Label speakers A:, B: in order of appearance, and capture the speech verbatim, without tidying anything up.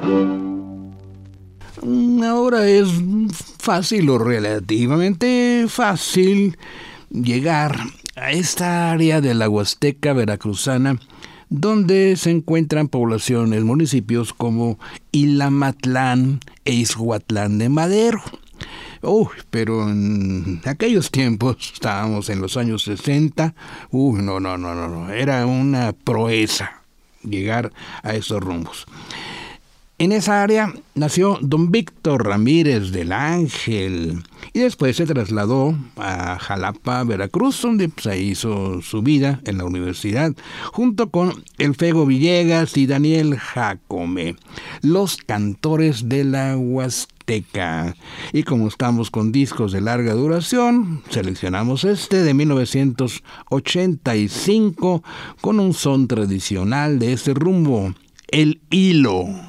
A: Ahora es fácil o relativamente fácil llegar a esta área de la Huasteca veracruzana, donde se encuentran poblaciones, municipios como Ilamatlán e Izhuatlán de Madero. Uy, pero en aquellos tiempos, estábamos en los años sesenta, uy, no, no, no, no, no, era una proeza llegar a esos rumbos. En esa área nació don Víctor Ramírez del Ángel y después se trasladó a Jalapa, Veracruz, donde pues, ahí hizo su vida en la universidad, junto con el Fego Villegas y Daniel Jacome, los cantores de la Huasteca. Y como estamos con discos de larga duración, seleccionamos este de mil novecientos ochenta y cinco con un son tradicional de ese rumbo, el hilo.